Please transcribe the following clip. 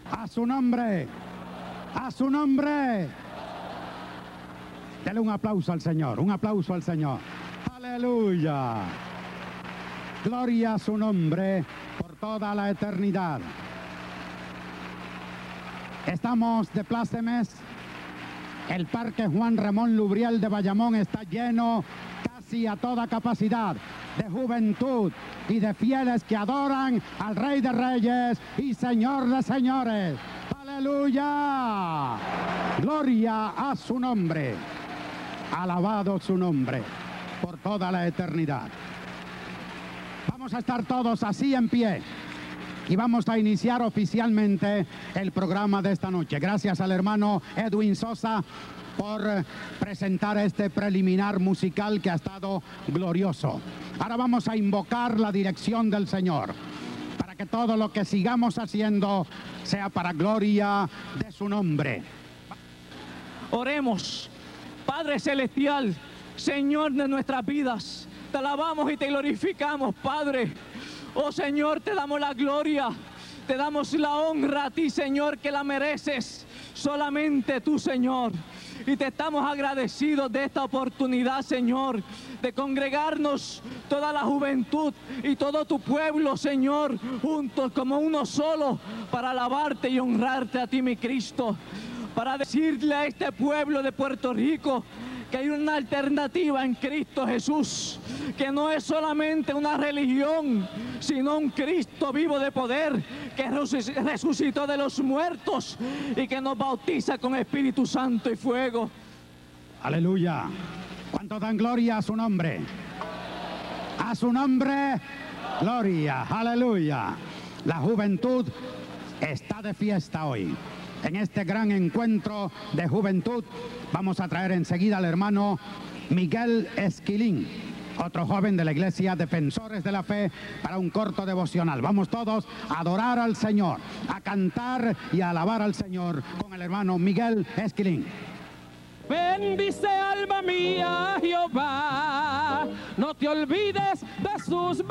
A su nombre. A su nombre. Dele un aplauso al Señor. Un aplauso al Señor. Aleluya. Gloria a su nombre por toda la eternidad. Estamos de plácemes. El Parque Juan Ramón Lubriel de Bayamón está lleno casi a toda capacidad de juventud y de fieles que adoran al Rey de Reyes y Señor de Señores. ¡Aleluya! Gloria a su nombre. Alabado su nombre por toda la eternidad. Vamos a estar todos así en pie y vamos a iniciar oficialmente el programa de esta noche. Gracias al hermano Edwin Sosa por presentar este preliminar musical que ha estado glorioso. Ahora vamos a invocar la dirección del Señor para que todo lo que sigamos haciendo sea para gloria de su nombre. Oremos. Padre Celestial, Señor de nuestras vidas, te alabamos y te glorificamos, Padre. Oh Señor, te damos la gloria, te damos la honra a ti, Señor, que la mereces solamente tú, Señor. Y te estamos agradecidos de esta oportunidad, Señor, de congregarnos toda la juventud y todo tu pueblo, Señor, juntos como uno solo, para alabarte y honrarte a ti, mi Cristo. Para decirle a este pueblo de Puerto Rico que hay una alternativa en Cristo Jesús, que no es solamente una religión, sino un Cristo vivo de poder, que resucitó de los muertos y que nos bautiza con Espíritu Santo y fuego. Aleluya. ¿Cuántos dan gloria a su nombre? A su nombre, gloria. Aleluya. La juventud está de fiesta hoy. En este gran encuentro de juventud vamos a traer enseguida al hermano Miguel Esquilín, otro joven de la iglesia Defensores de la Fe, para un corto devocional. Vamos todos a adorar al Señor, a cantar y a alabar al Señor con el hermano Miguel Esquilín. Bendice alma mía Jehová, no te olvides de sus